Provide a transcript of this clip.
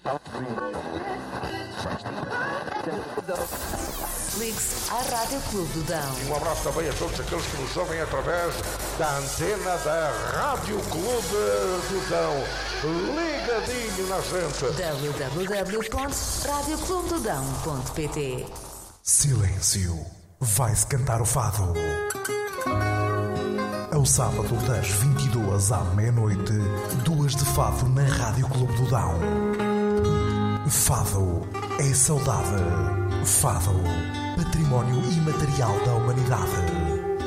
Ligue-se à Rádio Clube do Dão. Um abraço também a todos aqueles que nos ouvem através da antena da Rádio Clube do Dão. Ligadinho na gente. www.radioclubedodão.pt. Silêncio. Vai-se cantar o fado. Ao sábado das 22 à meia-noite, 2 de fado na Rádio Clube do Dão. Fado é saudade. Fado, património imaterial da humanidade.